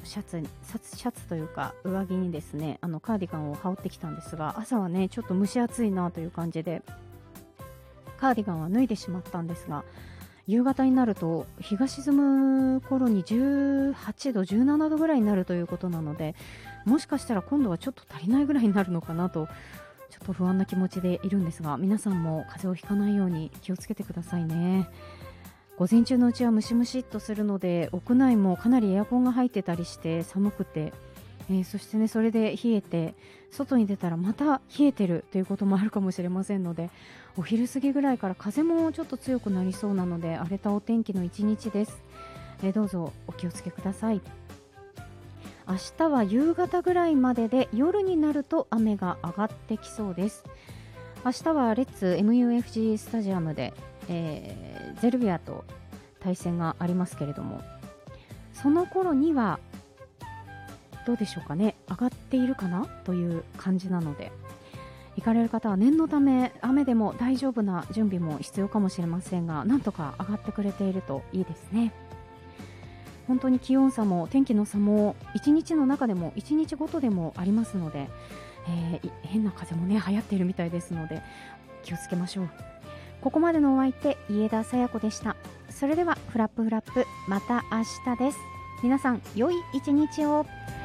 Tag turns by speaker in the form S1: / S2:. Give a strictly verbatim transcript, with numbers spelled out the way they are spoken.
S1: シャツにシャツシャツというか上着にですね、あのカーディガンを羽織ってきたんですが、朝はねちょっと蒸し暑いなという感じでカーディガンは脱いでしまったんですが、夕方になると日が沈む頃にじゅうはちどじゅうななどぐらいになるということなので、もしかしたら今度はちょっと足りないぐらいになるのかなとちょっと不安な気持ちでいるんですが、皆さんも風邪をひかないように気をつけてくださいね。午前中のうちはムシムシっとするので、屋内もかなりエアコンが入ってたりして寒くて、えー、そしてねそれで冷えて外に出たらまた冷えてるということもあるかもしれませんので、お昼過ぎぐらいから風もちょっと強くなりそうなので荒れたお天気の一日です。えー、どうぞお気をつけください。明日は夕方ぐらいまでで、夜になると雨が上がってきそうです。明日はレッツ エムユーエフジー スタジアムで、えー、ゼルビアと対戦がありますけれども、その頃にはどうでしょうかね、上がっているかなという感じなので、行かれる方は念のため雨でも大丈夫な準備も必要かもしれませんが、なんとか上がってくれているといいですね。本当に気温差も天気の差もいちにちの中でもいちにちごとでもありますので、えー、変な風もね流行っているみたいですので気をつけましょう。ここまでのお相手、家田さや子でした。それではフラップフラップ、また明日です。皆さん良い一日を。